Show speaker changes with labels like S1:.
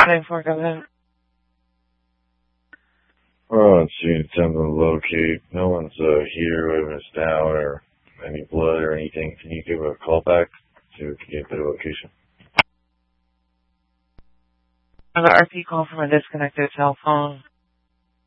S1: Thanks for coming.
S2: Oh, it's attempting to locate. No one's here. We haven't missed out or any blood or anything. Can you give a call back so we can get the location?
S1: I got RP call from a disconnected cell phone.